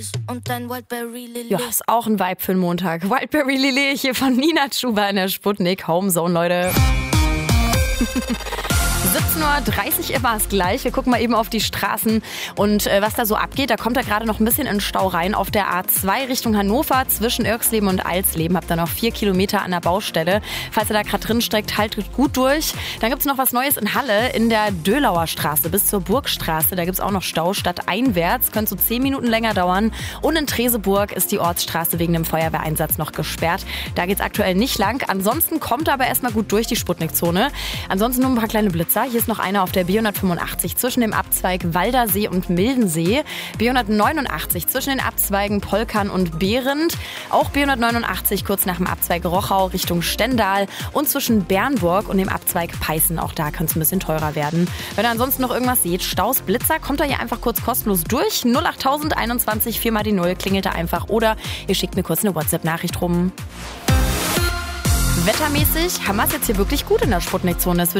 Und dein Wildberry Lillet. Ja, ist auch ein Vibe für den Montag. Wildberry Lillet hier von Nina Chuba in der Sputnik Homezone, Leute. 17:30 Uhr war es gleich. Wir gucken mal eben auf die Straßen und was da so abgeht. Da kommt da gerade noch ein bisschen in den Stau rein. Auf der A2 Richtung Hannover zwischen Irxleben und Alsleben habt ihr noch 4 Kilometer an der Baustelle. Falls ihr da gerade drin steckt, haltet gut durch. Dann gibt's noch was Neues in Halle in der Dölauer Straße bis zur Burgstraße. Da gibt's auch noch Stau stadteinwärts. Könnte so 10 Minuten länger dauern. Und in Treseburg ist die Ortsstraße wegen dem Feuerwehreinsatz noch gesperrt. Da geht's aktuell nicht lang. Ansonsten kommt aber erstmal gut durch die Sputnik-Zone. Ansonsten nur ein paar kleine Blitzer. Hier ist noch einer auf der B185 zwischen dem Abzweig Waldersee und Mildensee. B189 zwischen den Abzweigen Polkern und Behrendt. Auch B189 kurz nach dem Abzweig Rochau Richtung Stendal. Und zwischen Bernburg und dem Abzweig Peißen. Auch da kann es ein bisschen teurer werden. Wenn ihr ansonsten noch irgendwas seht, Staus, Blitzer, kommt da hier einfach kurz kostenlos durch. 08000 21 4 mal die 0 klingelt da einfach. Oder ihr schickt mir kurz eine WhatsApp-Nachricht rum. Wettermäßig haben wir es jetzt hier wirklich gut in der Sputnik-Zone. Es wird